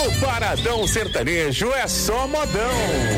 No Paradão Sertanejo é só modão.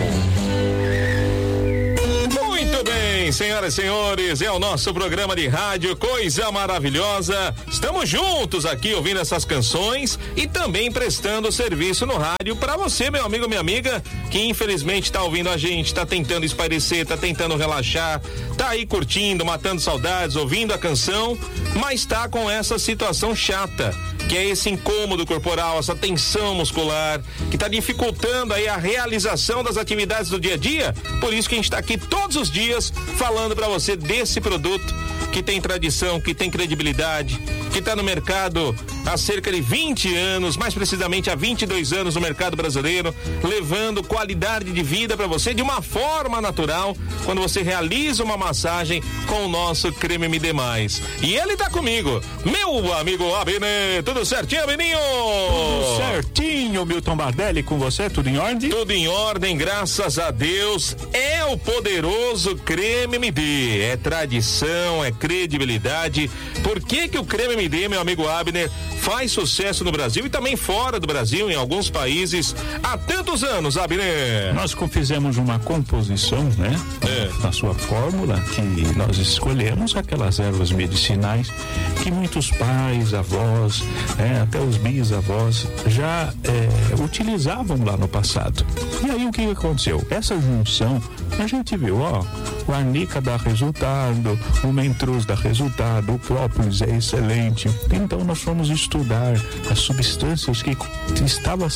Muito bem, senhoras e senhores, é o nosso programa de rádio, coisa maravilhosa. Estamos juntos aqui ouvindo essas canções e também prestando serviço no rádio para você, meu amigo, minha amiga, que infelizmente está ouvindo a gente, está tentando espairecer, está tentando relaxar, tá aí curtindo, matando saudades, ouvindo a canção, mas tá com essa situação chata, que é esse incômodo corporal, essa tensão muscular, que tá dificultando aí a realização das atividades do dia a dia. Por isso que a gente tá aqui todos os dias falando para você desse produto que tem tradição, que tem credibilidade, que tá no mercado há cerca de 20 anos, mais precisamente há 22 anos no mercado brasileiro, levando qualidade de vida para você de uma forma natural, quando você realiza uma massagem com o nosso creme MD+. E ele tá comigo, meu amigo Abner. Tudo certinho, Abeninho? Tudo certinho, Milton Bardelli, com você, tudo em ordem? Tudo em ordem, graças a Deus. É o poderoso creme MD, é tradição, é credibilidade. Por que o creme MD, meu amigo Abner, faz sucesso no Brasil e também fora do Brasil, em alguns países, há tantos anos, Abner? Nós fizemos uma composição, né? Na sua fórmula, que nós escolhemos aquelas ervas medicinais que muitos pais, avós, até os bisavós já utilizavam lá no passado. E aí o que aconteceu? Essa junção, a gente viu, o arnica dá resultado, o mentruz dá resultado, o própolis é excelente. Então nós fomos estudar as substâncias que estavam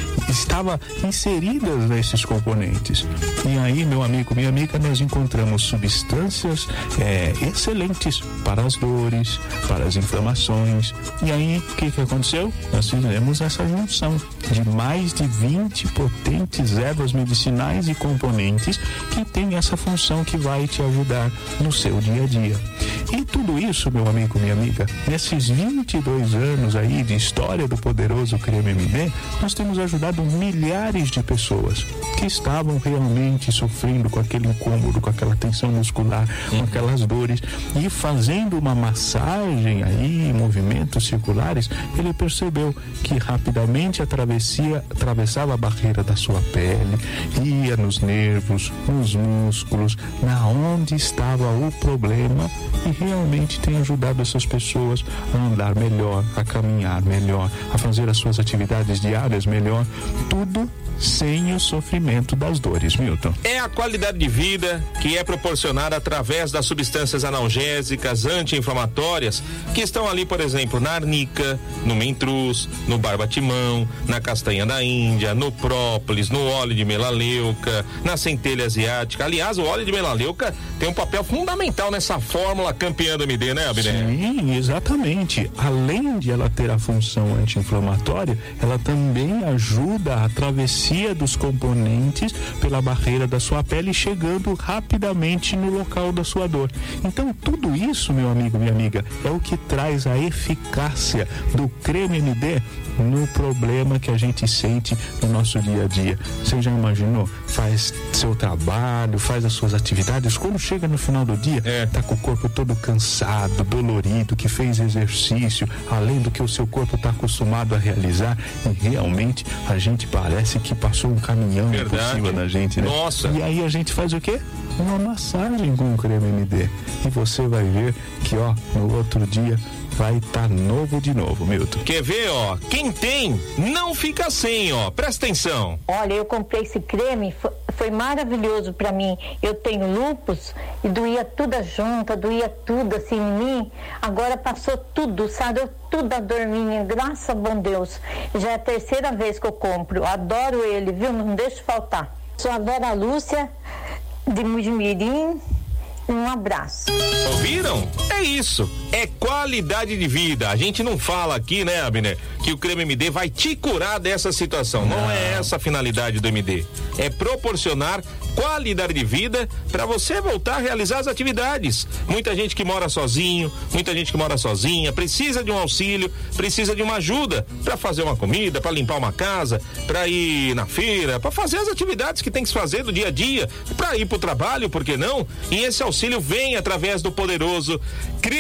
inseridas nesses componentes. E aí, meu amigo, minha amiga, nós encontramos substâncias excelentes para as dores, para as inflamações. E aí, o que aconteceu? Nós fizemos essa junção de mais de 20 potentes ervas medicinais e componentes que tem essa função que vai te ajudar no seu dia a dia. E tudo isso, meu amigo, minha amiga, nesses 22 anos aí de história do poderoso creme MD, nós temos ajudado milhares de pessoas que estavam realmente sofrendo com aquele incômodo, com aquela tensão muscular, com aquelas dores, e fazendo uma massagem aí, movimentos circulares, ele percebeu que rapidamente atravessava a barreira da sua pele, ia nos nervos, nos músculos, na onde estava o problema, e realmente tem ajudado essas pessoas a andar melhor, a caminhar melhor, a fazer as suas atividades diárias melhor, tudo sem o sofrimento das dores, Milton. É a qualidade de vida que é proporcionada através das substâncias analgésicas, anti-inflamatórias, que estão ali, por exemplo, na arnica, no mentruz, no barbatimão, na castanha da Índia, no própolis, no óleo de melaleuca, na centelha asiática. Aliás, o óleo de melaleuca tem um papel fundamental nessa fórmula campeã do MD, né, Abner? Sim, exatamente. Além de ela ter a função anti-inflamatória, ela também ajuda a travessia dos componentes pela barreira da sua pele, chegando rapidamente no local da sua dor. Então, tudo isso, meu amigo, minha amiga, é o que traz a eficácia do creme MD no problema que a gente sente no nosso dia a dia. Você já imaginou? Faz seu trabalho, faz as suas atividades, quando chega no final do dia, tá com o corpo todo cansado, dolorido, que fez exercício, além do que o seu corpo tá acostumado a realizar, e realmente a gente parece que passou um caminhão por cima da gente, né? Nossa! E aí a gente faz o quê? Uma massagem com o creme MD. E você vai ver que, no outro dia vai estar novo de novo, Milton. Quer ver, quem tem, não fica sem, presta atenção. Olha, eu comprei esse creme, foi maravilhoso pra mim. Eu tenho lúpus e doía tudo a junta, doía tudo assim em mim. Agora passou tudo, sarou tudo a dor minha, graças a bom Deus. Já é a terceira vez que eu compro, adoro ele, viu? Não deixo faltar. Sou a Vera Lúcia, de Mujimirim. Um abraço. Ouviram? É isso. É qualidade de vida. A gente não fala aqui, né, Abner, que o creme MD vai te curar dessa situação. Não é essa a finalidade do MD. É proporcionar qualidade de vida para você voltar a realizar as atividades. Muita gente que mora sozinho, muita gente que mora sozinha, precisa de um auxílio, precisa de uma ajuda para fazer uma comida, para limpar uma casa, para ir na feira, para fazer as atividades que tem que se fazer do dia a dia, para ir pro trabalho, por que não? E esse auxílio vem através do poderoso creme MD+,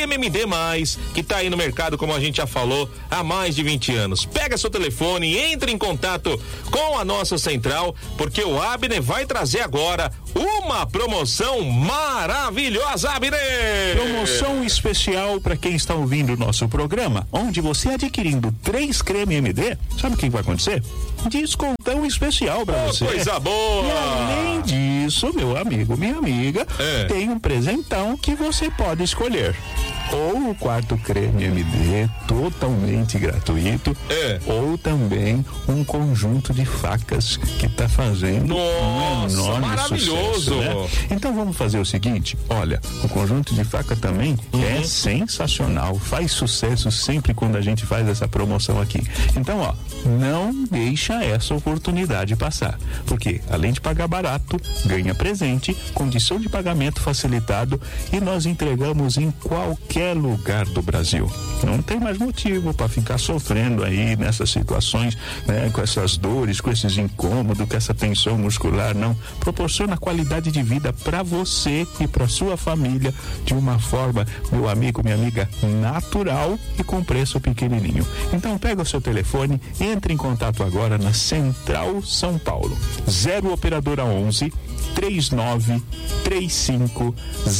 demais, que tá aí no mercado, como a gente já falou, há mais de 20 anos. Pega seu telefone e entre em contato com a nossa central, porque o Abner vai trazer agora uma promoção maravilhosa, Abner! Promoção especial para quem está ouvindo o nosso programa, onde você adquirindo 3 creme MD, sabe o que vai acontecer? Descontão especial para você. Coisa boa! E além disso, meu amigo, minha amiga, tem um presentão que você pode escolher. Ou o quarto creme MD totalmente gratuito, ou também um conjunto de facas que está fazendo um enorme maravilhoso sucesso, né? Então vamos fazer o seguinte, olha, o conjunto de faca também é sensacional, faz sucesso sempre quando a gente faz essa promoção aqui. Então, ó, não deixa essa oportunidade passar, porque além de pagar barato, ganha presente, condição de pagamento facilitado e nós entregamos em qualquer lugar do Brasil. Não tem mais motivo para ficar sofrendo aí nessas situações, né, com essas dores, com esses incômodos, com essa tensão muscular, não. Proporciona qualidade de vida para você e para sua família de uma forma, meu amigo, minha amiga, natural e com preço pequenininho. Então pega o seu telefone e entre em contato agora na Central São Paulo. 0 operadora 11 39 35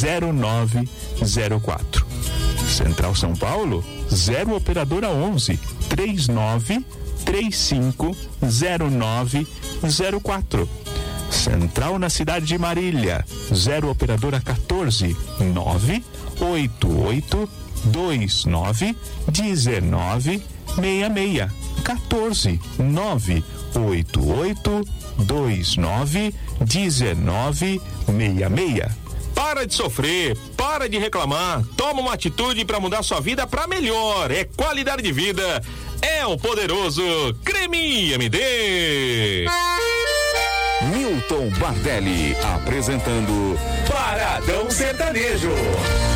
0904. Central São Paulo, 0 operadora 11 39 35 0904. Central na cidade de Marília, 0 operadora 14 988 29 19 66. 14 988 29 19 66. Para de sofrer, para de reclamar, toma uma atitude para mudar sua vida para melhor. É qualidade de vida, é o poderoso Creme MD. Milton Bardelli apresentando Paradão Sertanejo.